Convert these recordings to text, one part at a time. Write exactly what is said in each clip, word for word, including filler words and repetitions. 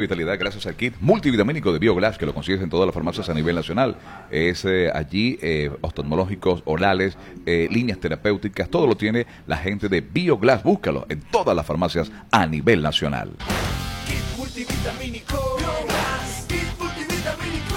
vitalidad gracias al kit multivitamínico de Bioglass, que lo consigues en todas las farmacias a nivel nacional. Es eh, allí eh, oftalmológicos, orales, eh, líneas terapéuticas, todo lo tiene la gente de Bioglass. Búscalo en todas las farmacias a nivel nacional. Kit multivitamínico Bioglass, kit multivitamínico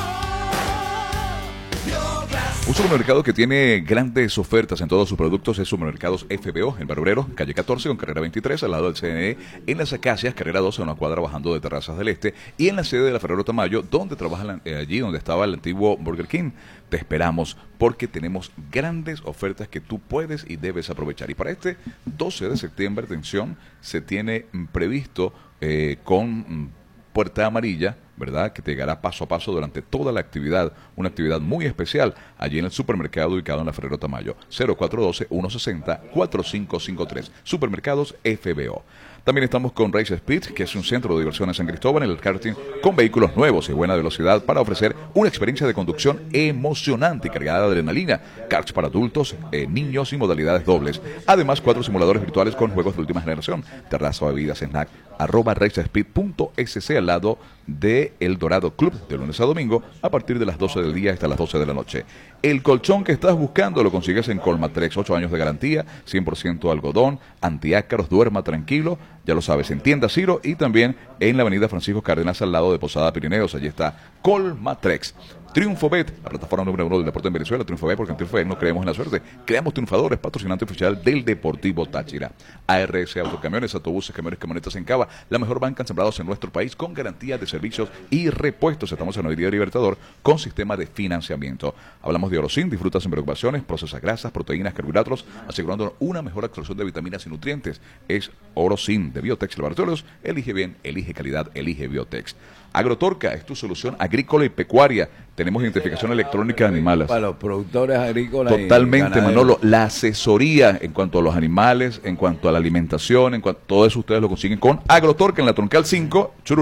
Bioglass. Un supermercado que tiene grandes ofertas en todos sus productos es Supermercados F B O, en Barbero, calle catorce con carrera veintitrés, al lado del C N E, en Las Acacias, carrera doce, a una cuadra bajando de Terrazas del Este, y en la sede de la Ferrero Tamayo, donde trabajan eh, allí donde estaba el antiguo Burger King. Te esperamos porque tenemos grandes ofertas que tú puedes y debes aprovechar. Y para este doce de septiembre, atención, se tiene mm, previsto eh, con mm, puerta amarilla, ¿verdad?, que te llegará paso a paso durante toda la actividad, una actividad muy especial allí en el supermercado ubicado en la Ferrero Tamayo, cero cuatro uno dos, uno seis cero, cuatro cinco cinco tres, Supermercados F B O. También estamos con Race Speed, que es un centro de diversión en San Cristóbal, en el karting, con vehículos nuevos y buena velocidad para ofrecer una experiencia de conducción emocionante y cargada de adrenalina, karts para adultos, eh, niños y modalidades dobles. Además, cuatro simuladores virtuales con juegos de última generación, terraza, bebidas, snack, arroba racespeed punto s c al lado de El Dorado Club, de lunes a domingo, a partir de las doce del día hasta las doce de la noche. El colchón que estás buscando lo consigues en Colmatrex, ocho años de garantía, cien por ciento algodón, antiácaros, duerma tranquilo, ya lo sabes, en Tienda Ciro y también en la avenida Francisco Cárdenas al lado de Posada Pirineos, allí está Colmatrex. TriunfoBet, la plataforma número uno del deporte en Venezuela. TriunfoBet, porque en TriunfoBet no creemos en la suerte, creamos triunfadores, patrocinante oficial del Deportivo Táchira. A R S Autocamiones, autobuses, camiones, camionetas en Cava, la mejor banca ensamblados en nuestro país con garantía de servicios y repuestos. Estamos en Avenida Libertador con sistema de financiamiento. Hablamos de Orosin, disfruta sin preocupaciones, procesa grasas, proteínas, carbohidratos, asegurando una mejor absorción de vitaminas y nutrientes. Es Orosin de Biotex Laboratorios. Elige bien, elige calidad, elige Biotex. Agrotorca es tu solución agrícola y pecuaria. Tenemos identificación electrónica de animales. Para los productores agrícolas. Totalmente, Manolo. La asesoría en cuanto a los animales, en cuanto a la alimentación, en cuanto a todo eso ustedes lo consiguen con Agrotorca en la Troncal cinco, Churú.